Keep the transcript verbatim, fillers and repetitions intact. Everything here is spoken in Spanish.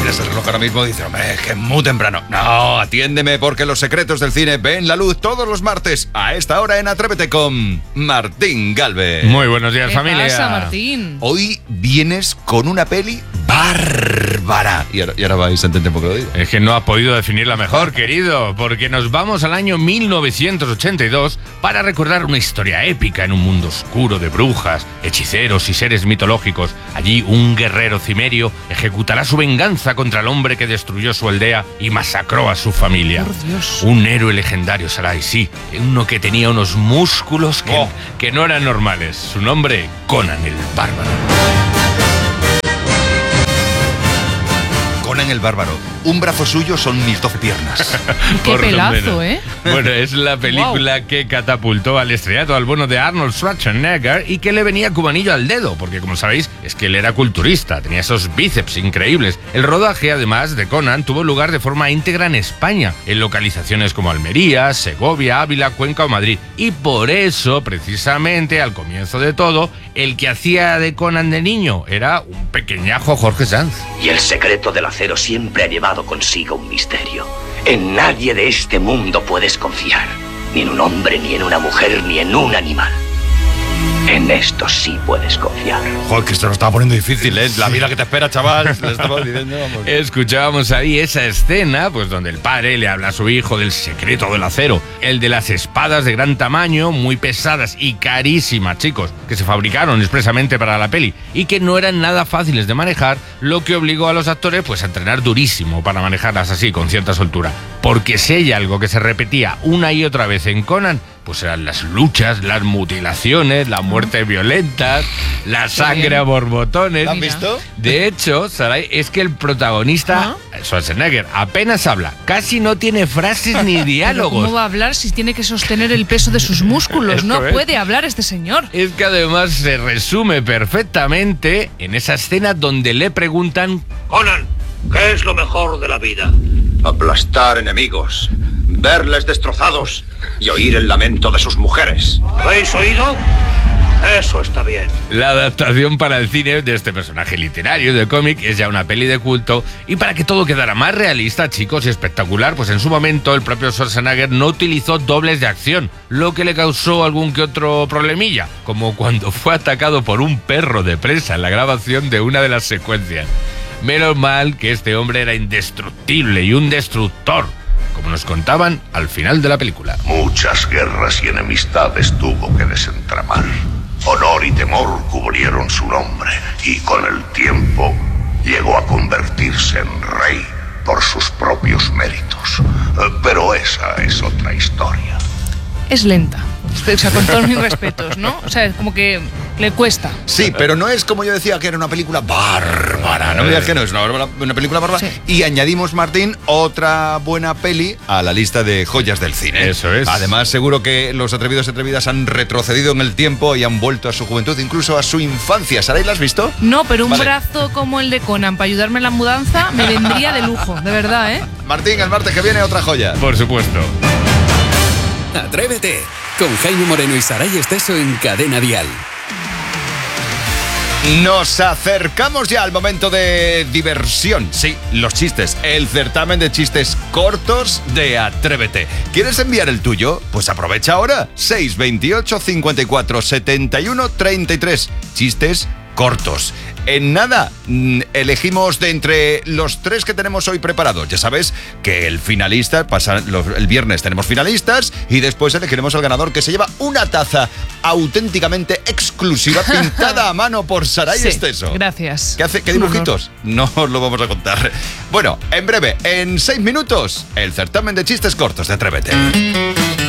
miras el reloj ahora mismo y dices, hombre, es que es muy temprano. No, atiéndeme porque los secretos del cine ven la luz todos los martes a esta hora en Atrévete con Martín Galvez. Muy buenos días, ¿Qué familia. pasa, Martín? Hoy vienes con una peli bárbara. Y ahora, y ahora vais a entender por qué lo digo. Es que no has podido definirla mejor, querido, porque nos vamos al año mil novecientos ochenta y dos para recordar una historia épica en un mundo oscuro de brujas, hechiceros y seres mitológicos. Allí un guerrero cimerio ejecutará su venganza contra el hombre que destruyó su aldea y masacró a su familia. Por Dios. Un héroe legendario será, y sí, uno que tenía unos músculos que, Oh. que no eran normales. Su nombre, Conan el Bárbaro. Conan el Bárbaro. Un brazo suyo son mis doce piernas. Qué Por lo pelazo, menos. ¿eh? Bueno, es la película que catapultó al estrellato al bueno de Arnold Schwarzenegger y que le venía como anillo al dedo, porque como sabéis, es que él era culturista, tenía esos bíceps increíbles. El rodaje, además de Conan, tuvo lugar de forma íntegra en España, en localizaciones como Almería, Segovia, Ávila, Cuenca o Madrid. Y por eso, precisamente, al comienzo de todo, el que hacía de Conan de niño era un pequeñajo Jorge Sanz. Y el secreto del acero siempre ha llevado consigo un misterio. En nadie de este mundo puedes confiar. Ni en un hombre, ni en una mujer, ni en un animal. En esto sí puedes confiar. Joder, que esto lo estaba poniendo difícil, ¿eh? La vida que te espera, chaval. Le estaba diciendo, vamos. Escuchábamos ahí esa escena, pues donde el padre le habla a su hijo del secreto del acero, el de las espadas de gran tamaño, muy pesadas y carísimas, chicos, que se fabricaron expresamente para la peli y que no eran nada fáciles de manejar, lo que obligó a los actores pues a entrenar durísimo para manejarlas así, con cierta soltura. Porque si hay algo que se repetía una y otra vez en Conan, pues eran las luchas, las mutilaciones, la muerte violenta, la sangre bien. a borbotones. ¿Lo han visto? De hecho, Saray, es que el protagonista, Schwarzenegger, apenas habla, casi no tiene frases ni Pero diálogos. ¿cómo va a hablar si tiene que sostener el peso de sus músculos? Esto No es. puede hablar este señor. Es que además se resume perfectamente en esa escena donde le preguntan: Conan, ¿qué es lo mejor de la vida? Aplastar enemigos, verles destrozados y oír el lamento de sus mujeres. ¿Habéis oído? Eso está bien. La adaptación para el cine de este personaje literario de cómic es ya una peli de culto, y para que todo quedara más realista, chicos, y espectacular, pues en su momento el propio Schwarzenegger no utilizó dobles de acción, lo que le causó algún que otro problemilla, como cuando fue atacado por un perro de presa en la grabación de una de las secuencias. Menos mal que este hombre era indestructible y un destructor, como nos contaban al final de la película. Muchas guerras y enemistades tuvo que desentramar. Honor y temor cubrieron su nombre y con el tiempo llegó a convertirse en rey por sus propios méritos. Eh, Pero esa es otra historia. Es lenta. O sea, con todos mis respetos, ¿no? O sea, es como que le cuesta. Sí, pero no es como yo decía que era una película bárbara. No me digas que no es una, bárbara- una película bárbara. Sí. Y añadimos, Martín, otra buena peli a la lista de joyas del cine. Eso es. Además, seguro que los atrevidos y atrevidas han retrocedido en el tiempo y han vuelto a su juventud, incluso a su infancia. ¿Saray, la has visto? No, pero un Vale. brazo como el de Conan para ayudarme en la mudanza me vendría de lujo, de verdad, ¿eh? Martín, el martes que viene otra joya. Por supuesto. Atrévete con Jaime Moreno y Saray Esteso en Cadena Dial. Nos acercamos ya al momento de diversión. Sí, los chistes. El certamen de chistes cortos de Atrévete. ¿Quieres enviar el tuyo? Pues aprovecha ahora. seis veintiocho cincuenta y cuatro setenta y uno treinta y tres. Chistes cortos. En nada, mm, elegimos de entre los tres que tenemos hoy preparados. Ya sabes que el finalista, pasa, los, el viernes tenemos finalistas y después elegiremos al ganador, que se lleva una taza auténticamente exclusiva pintada a mano por Saray Sí, Esteso. gracias. ¿Qué hace? ¿Qué Un honor. dibujitos? No os lo vamos a contar. Bueno, en breve, en seis minutos, el certamen de chistes cortos de Atrévete.